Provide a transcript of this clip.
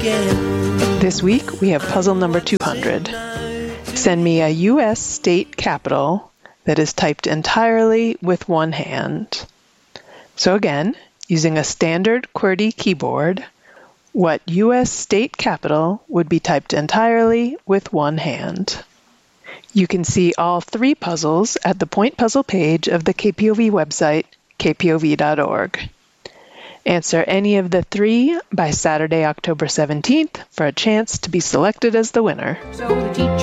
This week, we have puzzle number 200. Send me a U.S. state capital that is typed entirely with one hand. So again, using a standard QWERTY keyboard, what U.S. state capital would be typed entirely with one hand? You can see all three puzzles at the Point Puzzle page of the KPOV website, kpov.org. Answer any of the three by Saturday, October 17th for a chance to be selected as the winner. So the teacher